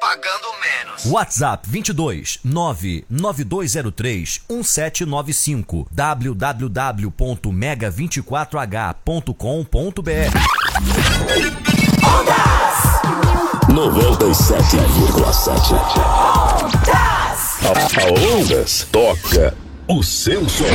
pagando menos. WhatsApp 22 99203 1795 www.mega24h.com.br 97,7. A Ondas toca o seu som.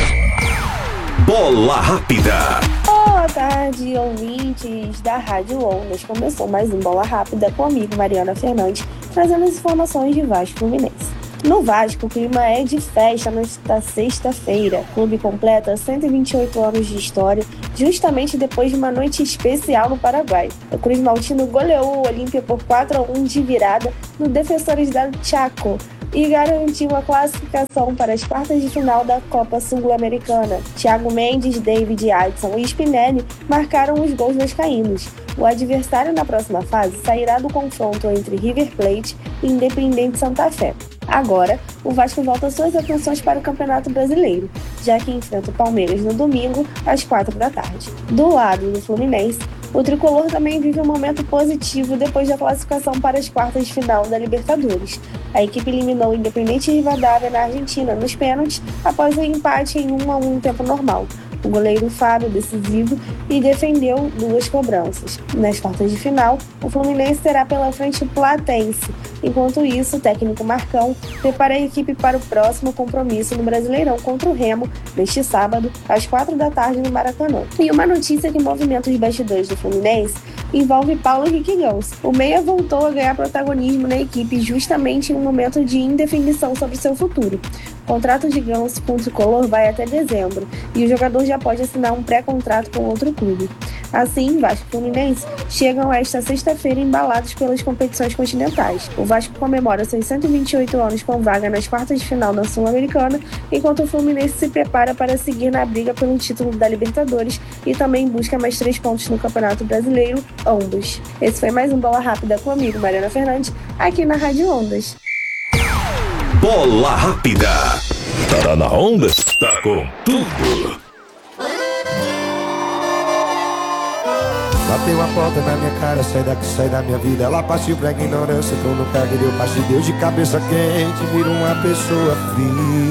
Bola Rápida. Boa tarde, ouvintes da Rádio Ondas. Começou mais um Bola Rápida comigo, Mariana Fernandes, trazendo as informações de Vasco Fluminense. No Vasco, o clima é de festa nesta sexta-feira. O clube completa 128 anos de história, justamente depois de uma noite especial no Paraguai. O Cruz Maltino goleou o Olímpia por 4-1 de virada no Defensores del Chaco e garantiu a classificação para as quartas de final da Copa Sul-Americana. Thiago Mendes, David Adson e Spinelli marcaram os gols vascaínos. O adversário na próxima fase sairá do confronto entre River Plate e Independiente Santa Fé. Agora, o Vasco volta suas atenções para o Campeonato Brasileiro, já que enfrenta o Palmeiras no domingo, às 4 da tarde. Do lado do Fluminense, o tricolor também vive um momento positivo depois da classificação para as quartas de final da Libertadores. A equipe eliminou o Independiente Rivadavia na Argentina nos pênaltis após o empate em 1-1 em tempo normal. O goleiro Fábio, decisivo, e defendeu 2 cobranças. Nas quartas de final, o Fluminense terá pela frente o Platense. Enquanto isso, o técnico Marcão prepara a equipe para o próximo compromisso no Brasileirão contra o Remo, neste sábado, às 4 da tarde no Maracanã. E uma notícia que movimenta os bastidores do Fluminense envolve Paulo Henrique Ganso. O meia voltou a ganhar protagonismo na equipe justamente em um momento de indefinição sobre seu futuro. O contrato de Ganso com o tricolor vai até dezembro e o jogador já pode assinar um pré-contrato com outro clube. Assim, Vasco e Fluminense chegam esta sexta-feira embalados pelas competições continentais. O Vasco comemora seus 128 anos com vaga nas quartas de final da Sul-Americana, enquanto o Fluminense se prepara para seguir na briga pelo título da Libertadores e também busca mais 3 pontos no Campeonato Brasileiro, ambos. Esse foi mais um Bola Rápida comigo, Mariana Fernandes, aqui na Rádio Ondas. Bola Rápida. Tá na Ondas? Tá com tudo. Bateu a porta na minha cara, sai daqui, sai da minha vida. Ela partiu pra ignorância, tô no lugar que deu parte. Deu de cabeça quente, vira uma pessoa fria.